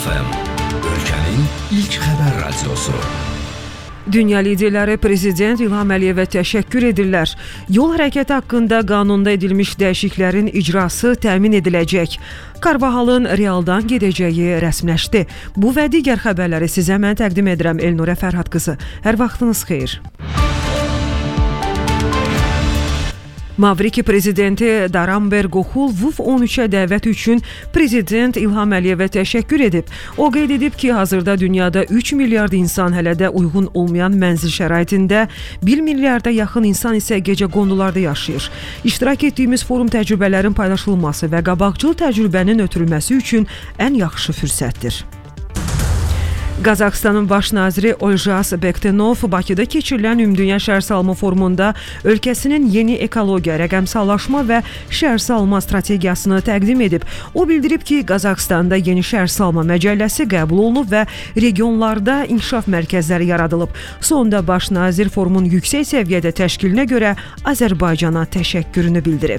FM, ölkənin ilk xəbər radiosu. Dünya liderləri Prezident İlham Əliyevə təşəkkür edirlər. Yol hərəkəti haqqında qanunda edilmiş dəyişikliklərin icrası təmin ediləcək. Karvahalın realdan gedəcəyi rəsmiləşdi. Bu və digər xəbərləri sizə mən təqdim edirəm Elnurə Fərhad qızı. Hər vaxtınız xeyir. Mavriki prezidenti Daramber Qoxul VUF 13-ə dəvət üçün Prezident İlham Əliyevə təşəkkür edib. O qeyd edib ki, hazırda dünyada 3 milyard insan hələ də uyğun olmayan mənzil şəraitində, 1 milyarda yaxın insan isə gecə qondularda yaşayır. İştirak etdiyimiz forum təcrübələrin paylaşılması və qabaqcıl təcrübənin ötürülməsi üçün ən yaxşı fürsətdir. Qazaxıstanın baş naziri Oljas Bektenov Bakıda keçirilən Ümumdünya Şəhərsalma forumunda ölkəsinin yeni ekologiya, rəqəmsallaşma və şəhərsalma strategiyasını təqdim edib. O bildirib ki, Qazaxıstanda yeni şəhərsalma məcəlləsi qəbul olunub və regionlarda inkişaf mərkəzləri yaradılıb. Sonda baş nazir forumun yüksək səviyyədə təşkilinə görə Azərbaycana təşəkkürünü bildirib.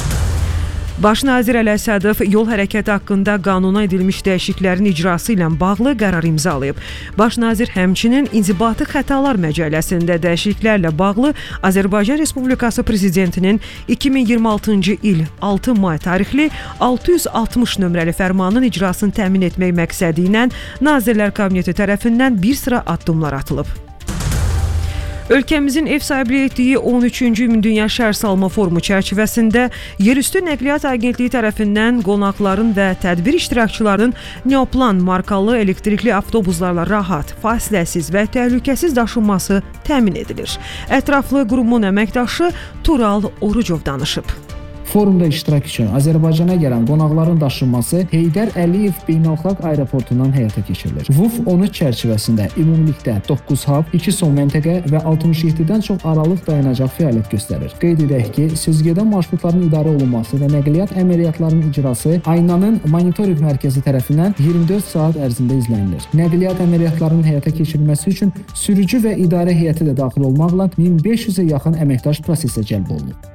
Baş nazir Əli Əsədov yol hərəkəti haqqında qanuna edilmiş dəyişikliklərin icrası ilə bağlı qərar imzalayıb. Baş nazir həmçinin İnzibati Xətalar Məcəlləsində dəyişikliklərlə bağlı Azərbaycan Respublikası Prezidentinin 2026-cı il 6 may tarixli 660 nömrəli fərmanın icrasını təmin etmək məqsədi ilə Nazirlər Kabineti tərəfindən bir sıra addımlar atılıb. Ölkəmizin ev sahibliyi etdiyi 13-cü Ümumdünya Şəhərsalma forumu çərçivəsində Yerüstü Nəqliyyat Agentliyi tərəfindən qonaqların və tədbir iştirakçılarının Neoplan markalı elektrikli avtobuslarla rahat, fasiləsiz və təhlükəsiz daşınması təmin edilir. Ətraflı qurumun əməkdaşı Tural Orucov danışıb. Forumda iştirak üçün Azərbaycana gələn qonaqların daşınması Heydər Əliyev Beynəlxalq Aeroportundan həyata keçirilir. VUF 13 çərçivəsində ümumilikdə 9 hab, 2 son məntəqə və 67-dən çox aralıq dayanacaq fəaliyyət göstərir. Qeyd edək ki, sözügedən marşrutların idarə olunması və nəqliyyat əməliyyatlarının icrası Aynanın monitorinq mərkəzi tərəfindən 24 saat ərzində izlənilir. Nəqliyyat əməliyyatlarının həyata keçirilməsi üçün sürücü və idarə heyəti də daxil olmaqla 1500-ə yaxın əməkdaş prosesə cəlb olunub.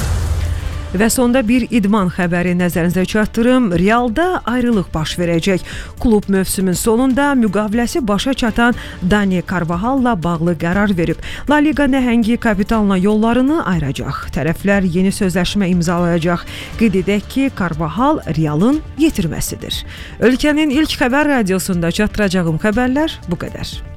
Və sonda bir idman xəbəri nəzərinizə çatdırım. Realda ayrılıq baş verəcək. Klub mövsümün sonunda müqaviləsi başa çatan Dani Karvahalla bağlı qərar verib. La Liga nəhəngi kapitanla yollarını ayıracaq. Tərəflər yeni sözləşmə imzalayacaq. Qeyd edək ki, Karvahal Realın yetirməsidir. Ölkənin ilk xəbər radiosunda çatdıracağım xəbərlər bu qədər.